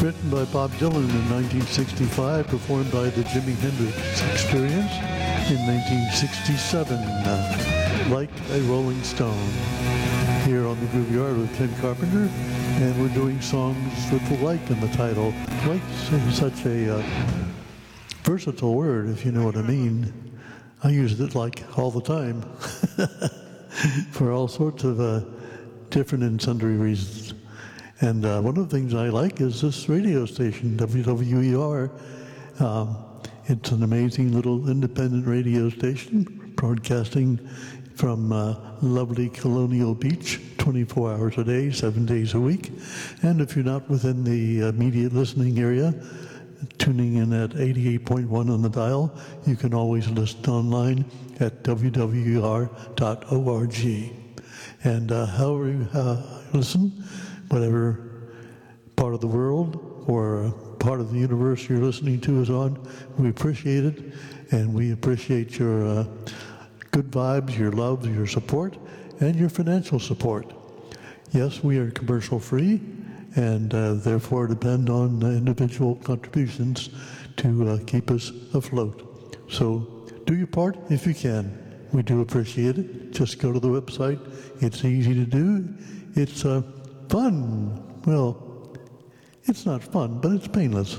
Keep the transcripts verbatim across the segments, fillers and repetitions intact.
Written by Bob Dylan in nineteen sixty-five, performed by the Jimi Hendrix Experience in nineteen sixty-seven, uh, Like a Rolling Stone. Here on the Groove Yard with Ken Carpenter, and we're doing songs with the like in the title. Like is such a uh, versatile word, if you know what I mean. I use it like all the time for all sorts of uh, different and sundry reasons. And uh, one of the things I like is this radio station, W W E R. Um, it's an amazing little independent radio station broadcasting from uh, lovely Colonial Beach, twenty-four hours a day, seven days a week. And if you're not within the immediate listening area, tuning in at eighty-eight point one on the dial, you can always listen online at w w e r dot org. And uh, however you uh, listen, whatever part of the world or part of the universe you're listening to is on, we appreciate it, and we appreciate your uh, good vibes, your love, your support, and your financial support. Yes, we are commercial free, and uh, therefore depend on uh, individual contributions to uh, keep us afloat. So do your part if you can. We do appreciate it. Just go to the website. It's easy to do. It's uh, fun. Well, it's not fun, but it's painless.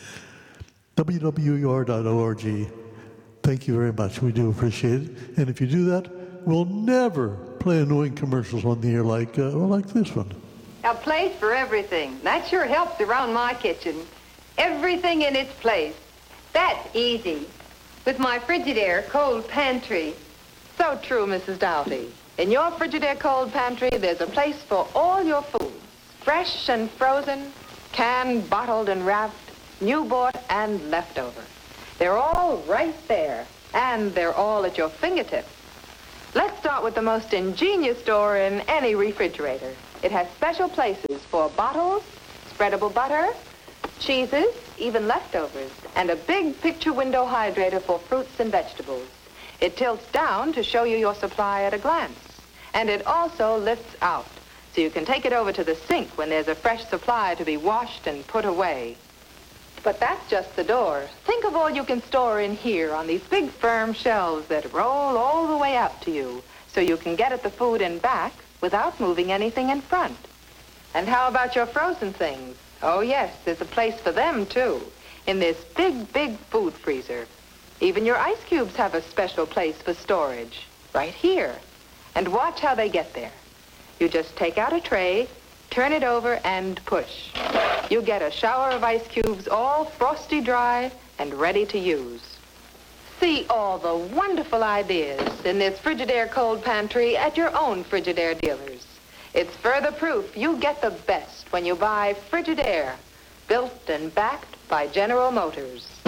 w w e r dot org. Thank you very much. We do appreciate it. And if you do that, we'll never play annoying commercials on the air like, uh, or like this one. A place for everything. That sure helps around my kitchen. Everything in its place. That's easy. With my Frigidaire cold pantry. So true, Missus Doughty. In your Frigidaire cold pantry, there's a place for all your foods. Fresh and frozen, canned, bottled, and wrapped, new bought, and leftover. They're all right there, and they're all at your fingertips. Let's start with the most ingenious door in any refrigerator. It has special places for bottles, spreadable butter, cheeses, even leftovers, and a big picture window hydrator for fruits and vegetables. It tilts down to show you your supply at a glance, and it also lifts out, so you can take it over to the sink when there's a fresh supply to be washed and put away. But that's just the door. Think of all you can store in here on these big firm shelves that roll all the way out to you, so you can get at the food in back without moving anything in front. And how about your frozen things? Oh yes, there's a place for them too, in this big, big food freezer. Even your ice cubes have a special place for storage, right here. And watch how they get there. You just take out a tray, turn it over, and push. You get a shower of ice cubes all frosty dry and ready to use. See all the wonderful ideas in this Frigidaire cold pantry at your own Frigidaire dealers. It's further proof you get the best when you buy Frigidaire, built and backed by General Motors.